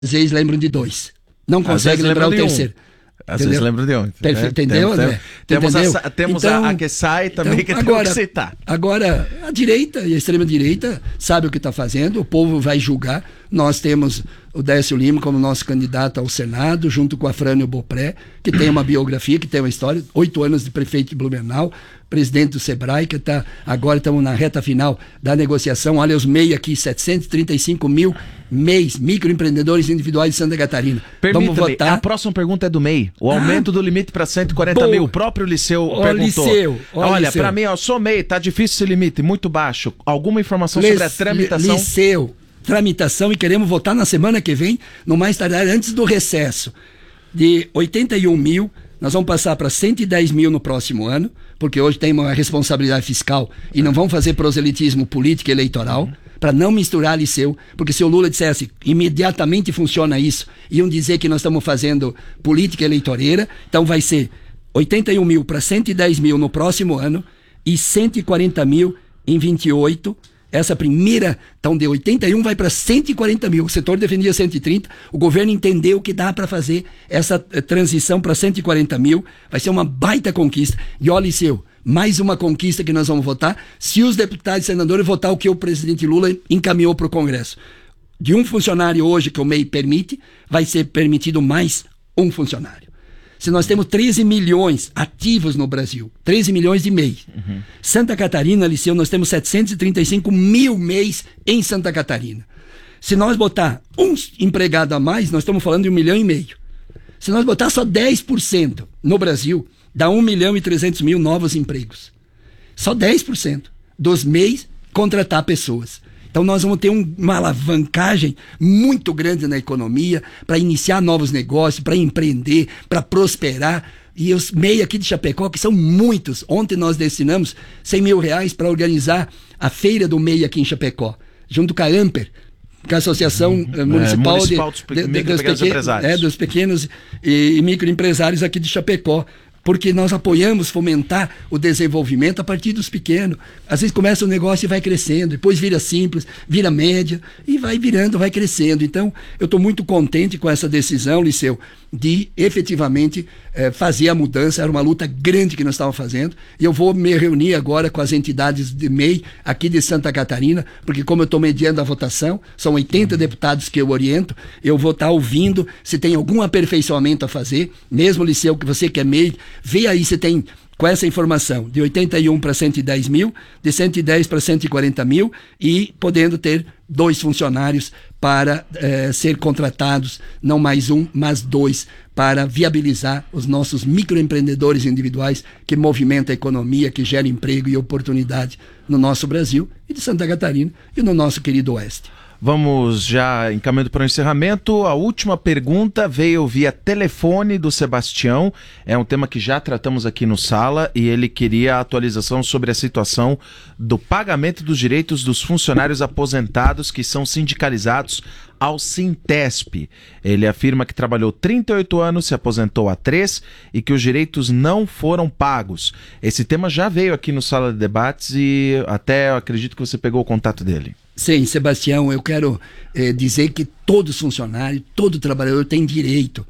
Às vezes lembram de dois. Não consegue lembrar o terceiro. Às vezes lembra de um. Entendeu, André? Temos então, a que sai também então, que temos que citar. Agora, a direita e a extrema-direita sabe o que está fazendo, o povo vai julgar. Nós temos o Décio Lima como nosso candidato ao Senado, junto com a Frânio Bopré, que tem uma biografia, que tem uma história, 8 anos de prefeito de Blumenau, presidente do Sebrae, que agora estamos na reta final da negociação. Olha os MEI aqui, 735 mil MEIs, microempreendedores individuais de Santa Catarina. Vamos votar. A próxima pergunta é do MEI. O aumento do limite para 140 mil. O próprio Liceu perguntou. Olha, para mim, eu sou MEI, tá difícil esse limite, muito baixo. Alguma informação sobre a tramitação? Liceu, tramitação, e queremos votar na semana que vem, no mais tardar antes do recesso. De 81 mil, nós vamos passar para 110 mil no próximo ano, porque hoje tem uma responsabilidade fiscal e não vamos fazer proselitismo político e eleitoral, para não misturar liceu, porque se o Lula dissesse imediatamente funciona isso, iam dizer que nós estamos fazendo política eleitoreira, então vai ser 81 mil para 110 mil no próximo ano e 140 mil em 28. Essa primeira, então de 81 vai para 140 mil, o setor defendia 130, o governo entendeu que dá para fazer essa transição para 140 mil, vai ser uma baita conquista. E olha, Liceu, mais uma conquista que nós vamos votar, se os deputados e senadores votar o que o presidente Lula encaminhou para o Congresso. De um funcionário hoje que o MEI permite, vai ser permitido mais um funcionário. Se nós temos 13 milhões ativos no Brasil, 13 milhões de MEI. Santa Catarina, Liceu, nós temos 735 mil MEIs em Santa Catarina. Se nós botar um empregado a mais, nós estamos falando de 1,5 milhão. Se nós botar só 10% no Brasil, dá 1.300.000 novos empregos. Só 10% dos MEIs contratar pessoas. Então nós vamos ter uma alavancagem muito grande na economia para iniciar novos negócios, para empreender, para prosperar. E os MEI aqui de Chapecó, que são muitos. Ontem nós destinamos 100 mil reais para organizar a feira do MEI aqui em Chapecó, junto com a AMPER, que é a Associação Municipal dos Pequenos e Microempresários aqui de Chapecó. Porque nós apoiamos fomentar o desenvolvimento a partir dos pequenos. Às vezes começa o negócio e vai crescendo, depois vira simples, vira média e vai virando, vai crescendo. Então, eu estou muito contente com essa decisão, Liceu, de efetivamente fazer a mudança. Era uma luta grande que nós estávamos fazendo e eu vou me reunir agora com as entidades de MEI aqui de Santa Catarina, porque como eu estou mediando a votação, são 80 deputados que eu oriento, eu vou estar ouvindo se tem algum aperfeiçoamento a fazer, mesmo, Liceu, que você que é MEI, vê aí se tem, com essa informação, de 81 para 110 mil, de 110 para 140 mil e podendo ter 2 funcionários para ser contratados, não mais um, mas 2, para viabilizar os nossos microempreendedores individuais que movimentam a economia, que gera emprego e oportunidade no nosso Brasil e de Santa Catarina e no nosso querido Oeste. Vamos já encaminhando para o encerramento. A última pergunta veio via telefone do Sebastião. É um tema que já tratamos aqui no Sala e ele queria a atualização sobre a situação do pagamento dos direitos dos funcionários aposentados que são sindicalizados ao Sintesp. Ele afirma que trabalhou 38 anos, se aposentou há 3 e que os direitos não foram pagos. Esse tema já veio aqui no Sala de Debates e até eu acredito que você pegou o contato dele. Sim, Sebastião, eu quero dizer que todo funcionário, todo trabalhador tem direito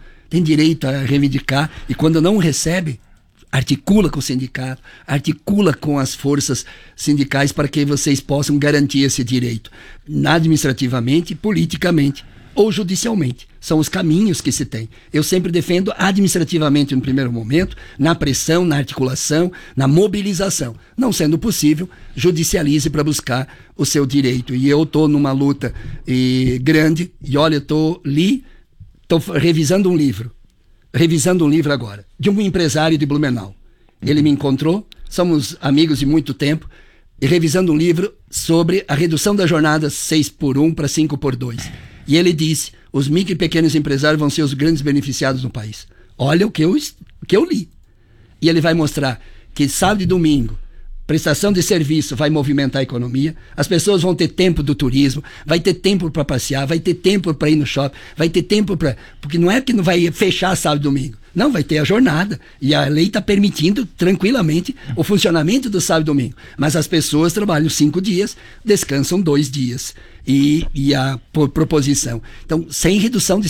a reivindicar e quando não recebe, articula com o sindicato, articula com as forças sindicais para que vocês possam garantir esse direito, administrativamente, politicamente ou judicialmente. São os caminhos que se tem. Eu sempre defendo administrativamente no primeiro momento, na pressão, na articulação, na mobilização. Não sendo possível, judicialize para buscar o seu direito. E eu estou numa luta grande, e olha, estou revisando um livro agora, de um empresário de Blumenau. Ele me encontrou, somos amigos de muito tempo, e revisando um livro sobre a redução da jornada 6x1 para 5x2. E ele disse, os micro e pequenos empresários vão ser os grandes beneficiados no país. Olha o que eu li. E ele vai mostrar que sábado e domingo, prestação de serviço vai movimentar a economia, as pessoas vão ter tempo do turismo, vai ter tempo para passear, vai ter tempo para ir no shopping, vai ter tempo para... Porque não é que não vai fechar sábado e domingo. Não, vai ter a jornada. E a lei está permitindo tranquilamente o funcionamento do sábado e domingo. Mas as pessoas trabalham 5 dias, descansam 2 dias. E a por proposição. Então, sem redução de